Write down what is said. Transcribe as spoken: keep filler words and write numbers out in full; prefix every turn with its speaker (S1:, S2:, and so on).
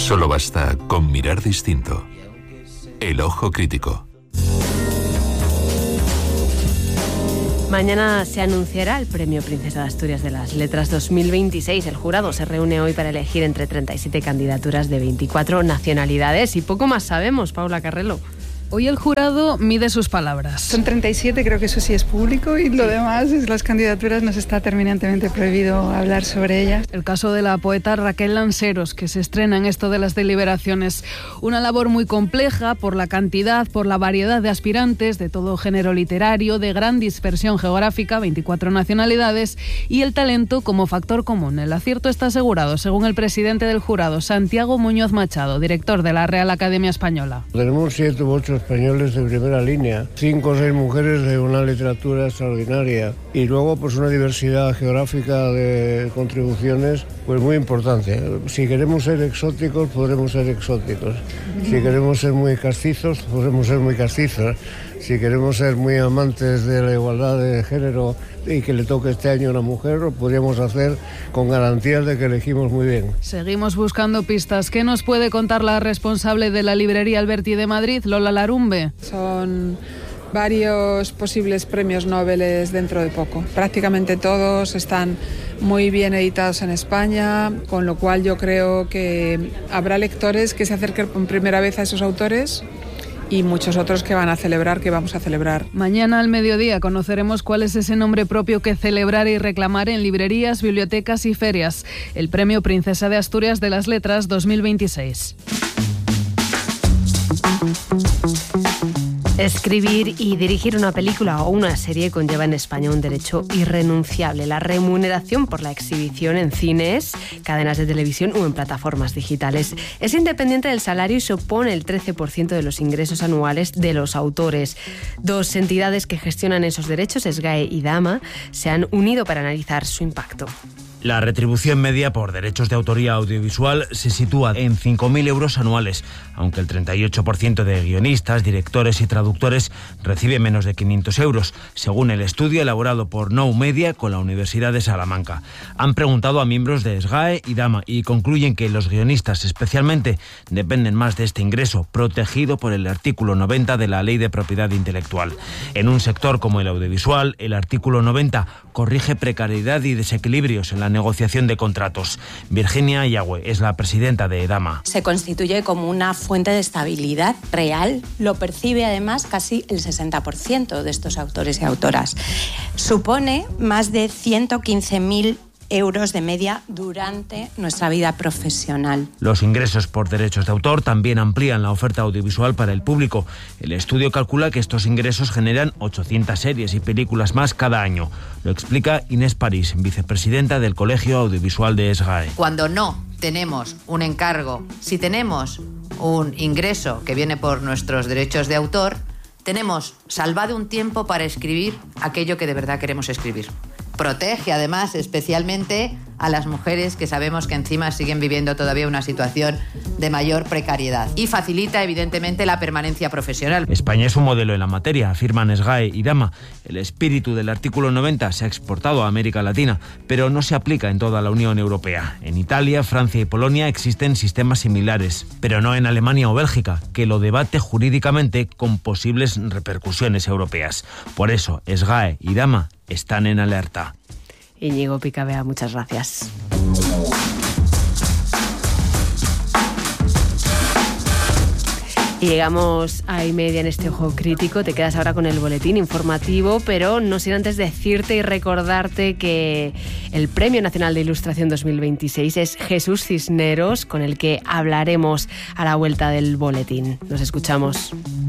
S1: Solo basta con mirar distinto. El ojo crítico.
S2: Mañana se anunciará el Premio Princesa de Asturias de las Letras dos mil veintiséis. El jurado se reúne hoy para elegir entre treinta y siete candidaturas de veinticuatro nacionalidades y poco más sabemos, Paula Carrelo.
S3: Hoy el jurado mide sus palabras.
S4: Son treinta y siete, creo que eso sí es público, y lo demás, es las candidaturas, nos está terminantemente prohibido hablar sobre ellas.
S3: El caso de la poeta Raquel Lanceros, que se estrena en esto de las deliberaciones. Una labor muy compleja por la cantidad, por la variedad de aspirantes, de todo género literario, de gran dispersión geográfica, veinticuatro nacionalidades, y el talento como factor común. El acierto está asegurado, según el presidente del jurado, Santiago Muñoz Machado, director de la Real Academia Española.
S5: Tenemos siete u ocho españoles de primera línea, cinco o seis mujeres de una literatura extraordinaria y luego pues una diversidad geográfica de contribuciones pues muy importante. Si queremos ser exóticos, podremos ser exóticos. Si queremos ser muy castizos, podremos ser muy castizos. Si queremos ser muy amantes de la igualdad de género y que le toque este año a una mujer, lo podríamos hacer con garantías de que elegimos muy bien.
S3: Seguimos buscando pistas. ¿Qué nos puede contar la responsable de la librería Alberti de Madrid, Lola Larumbe?
S6: Son varios posibles premios Nobel dentro de poco. Prácticamente todos están muy bien editados en España, con lo cual yo creo que habrá lectores que se acerquen por primera vez a esos autores y muchos otros que van a celebrar, que vamos a celebrar.
S3: Mañana al mediodía conoceremos cuál es ese nombre propio que celebrar y reclamar en librerías, bibliotecas y ferias. El Premio Princesa de Asturias de las Letras dos mil veintiséis.
S2: Escribir y dirigir una película o una serie conlleva en España un derecho irrenunciable: la remuneración por la exhibición en cines, cadenas de televisión o en plataformas digitales. Es independiente del salario y supone el trece por ciento de los ingresos anuales de los autores. Dos entidades que gestionan esos derechos, SGAE y Dama, se han unido para analizar su impacto.
S7: La retribución media por derechos de autoría audiovisual se sitúa en cinco mil euros anuales, aunque el treinta y ocho por ciento de guionistas, directores y traductores recibe menos de quinientos euros, según el estudio elaborado por Nou Media con la Universidad de Salamanca. Han preguntado a miembros de SGAE y Dama y concluyen que los guionistas especialmente dependen más de este ingreso, protegido por el artículo noventa de la Ley de Propiedad Intelectual. En un sector como el audiovisual, el artículo noventa corrige precariedad y desequilibrios en la negociación de contratos. Virginia Yagüe es la presidenta de Dama.
S8: Se constituye como una fuente de estabilidad real. Lo percibe además casi el sesenta por ciento de estos autores y autoras. Supone más de ciento quince mil euros de media durante nuestra vida profesional.
S7: Los ingresos por derechos de autor también amplían la oferta audiovisual para el público. El estudio calcula que estos ingresos generan ochocientas series y películas más cada año. Lo explica Inés París, vicepresidenta del Colegio Audiovisual de SGAE.
S9: Cuando no tenemos un encargo, si tenemos un ingreso que viene por nuestros derechos de autor, tenemos salvado un tiempo para escribir aquello que de verdad queremos escribir. Protege además especialmente a las mujeres que sabemos que encima siguen viviendo todavía una situación de mayor precariedad y facilita evidentemente la permanencia profesional.
S7: España es un modelo en la materia, afirman SGAE y Dama. El espíritu del artículo noventa se ha exportado a América Latina, pero no se aplica en toda la Unión Europea. En Italia, Francia y Polonia existen sistemas similares, pero no en Alemania o Bélgica, que lo debate jurídicamente con posibles repercusiones europeas. Por eso, SGAE y Dama están en alerta.
S2: Íñigo Picabea, muchas gracias. Y llegamos a y media en este Ojo Crítico. Te quedas ahora con el boletín informativo, pero no sin antes decirte y recordarte que el Premio Nacional de Ilustración dos mil veintiséis es Jesús Cisneros, con el que hablaremos a la vuelta del boletín. Nos escuchamos.